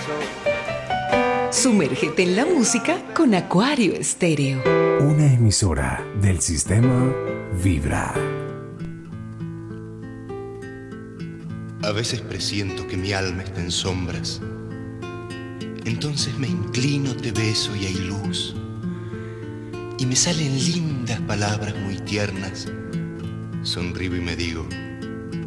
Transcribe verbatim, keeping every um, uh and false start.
Sumérgete en la música con Acuario Estéreo. Una emisora del sistema Vibra. A veces presiento que mi alma está en sombras. Entonces me inclino, te beso y hay luz. Y me salen lindas palabras muy tiernas. Sonrío y me digo: